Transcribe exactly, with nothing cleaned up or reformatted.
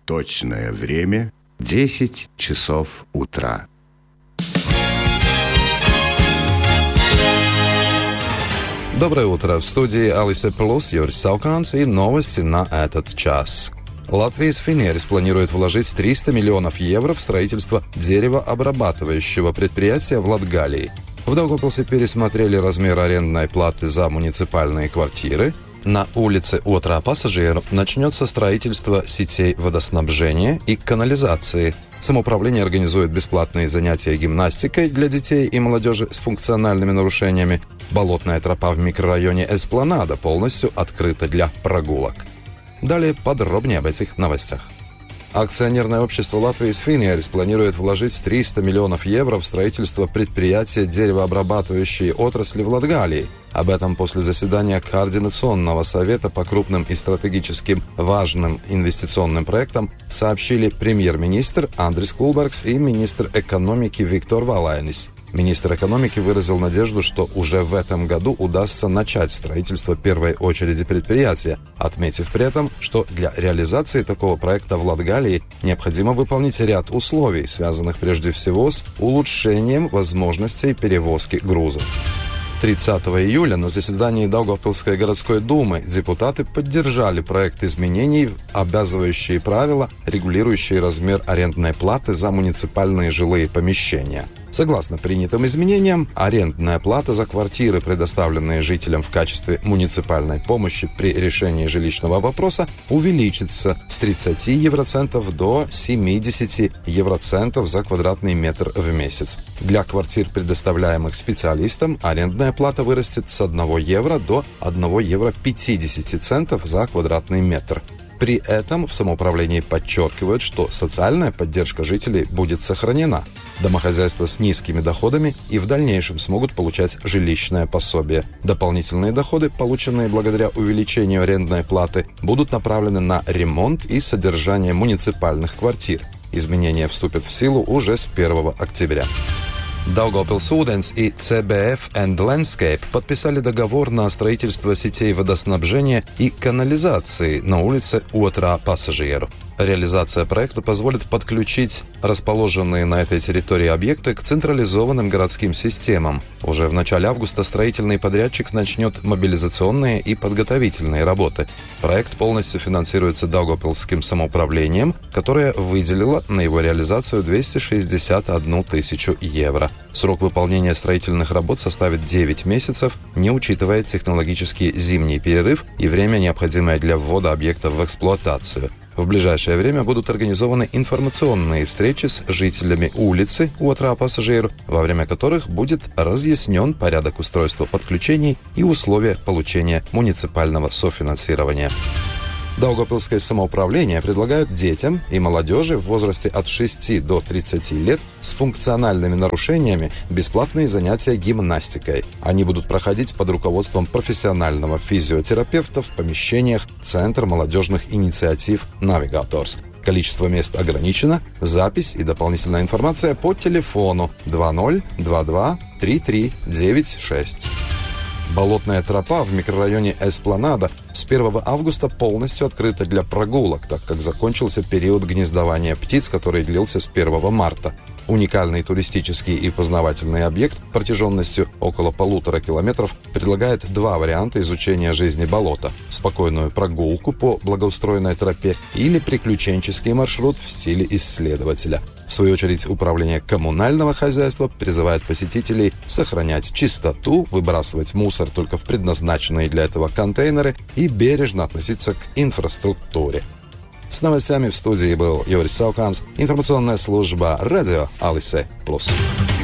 Точное время – десять часов утра. Доброе утро. В студии Алисе Плюс, Юрий Сауканс и новости на этот час. Латвийс Финерис планирует вложить триста миллионов евро в строительство деревообрабатывающего предприятия в Латгалии. В Даугавпилсе пересмотрели размер арендной платы за муниципальные квартиры. На улице Отрā Pasažieru начнется строительство сетей водоснабжения и канализации. Самоуправление организует бесплатные занятия гимнастикой для детей и молодежи с функциональными нарушениями. Болотная тропа в микрорайоне Эспланада полностью открыта для прогулок. Далее подробнее об этих новостях. Акционерное общество Латвийс Финерис планирует вложить триста миллионов евро в строительство предприятия деревообрабатывающей отрасли в Латгалии. Об этом после заседания Координационного совета по крупным и стратегическим важным инвестиционным проектам сообщили премьер-министр Андрис Кулбергс и министр экономики Виктор Валайнис. Министр экономики выразил надежду, что уже в этом году удастся начать строительство первой очереди предприятия, отметив при этом, что для реализации такого проекта в Латгалии необходимо выполнить ряд условий, связанных прежде всего с улучшением возможностей перевозки грузов. тридцатого июля на заседании Даугавпилской городской думы депутаты поддержали проект изменений, обязывающие правила, регулирующие размер арендной платы за муниципальные жилые помещения. Согласно принятым изменениям, арендная плата за квартиры, предоставленные жителям в качестве муниципальной помощи при решении жилищного вопроса, увеличится с тридцати евроцентов до семидесяти евроцентов за квадратный метр в месяц. Для квартир, предоставляемых специалистам, арендная плата вырастет с одного евро до одного евро пятидесяти центов за квадратный метр. При этом в самоуправлении подчеркивают, что социальная поддержка жителей будет сохранена. Домохозяйства с низкими доходами и в дальнейшем смогут получать жилищное пособие. Дополнительные доходы, полученные благодаря увеличению арендной платы, будут направлены на ремонт и содержание муниципальных квартир. Изменения вступят в силу уже с первого октября. Daugavpils Ūdens и си би эф and Landscape подписали договор на строительство сетей водоснабжения и канализации на улице Otrā Pasažieru. Реализация проекта позволит подключить расположенные на этой территории объекты к централизованным городским системам. Уже в начале августа строительный подрядчик начнет мобилизационные и подготовительные работы. Проект полностью финансируется Даугавпилсским самоуправлением, которое выделило на его реализацию двести шестьдесят одну тысячу евро. Срок выполнения строительных работ составит девять месяцев, не учитывая технологический зимний перерыв и время, необходимое для ввода объекта в эксплуатацию. В ближайшее время будут организованы информационные встречи с жителями улицы Otrā Pasažieru, во время которых будет разъяснен порядок устройства подключений и условия получения муниципального софинансирования. Даугавпилское самоуправление предлагает детям и молодежи в возрасте от шести до тридцати лет с функциональными нарушениями бесплатные занятия гимнастикой. Они будут проходить под руководством профессионального физиотерапевта в помещениях Центра молодежных инициатив «Навигаторс». Количество мест ограничено. Запись и дополнительная информация по телефону два ноль два два три три девять шесть. Болотная тропа в микрорайоне Эспланада с первого августа полностью открыта для прогулок, так как закончился период гнездования птиц, который длился с первого марта. Уникальный туристический и познавательный объект протяженностью около полутора километров предлагает два варианта изучения жизни болота: спокойную прогулку по благоустроенной тропе или приключенческий маршрут в стиле исследователя. В свою очередь, управление коммунального хозяйства призывает посетителей сохранять чистоту, выбрасывать мусор только в предназначенные для этого контейнеры и бережно относиться к инфраструктуре. С новостями в студии был Юрий Сауканс, информационная служба радио Алисе Плюс.